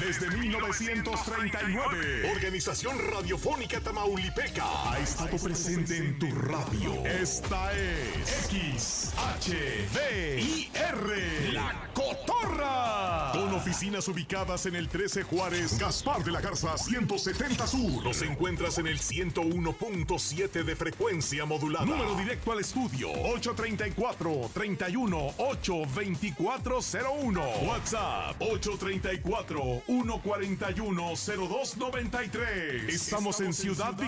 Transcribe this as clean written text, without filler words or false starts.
desde 1939. Organización Radiofónica Tamaulipeca. Ha estado presente en tu radio. Esta es XHDIR, La Cotorra. Con oficinas ubicadas en el 13 Juárez, Gaspar de la Garza 170 Sur. Nos encuentras en el 101.7 de frecuencia modulada. Número directo al estudio 834-318-2401. WhatsApp 834-141-0293. Estamos en Ciudad Victoria.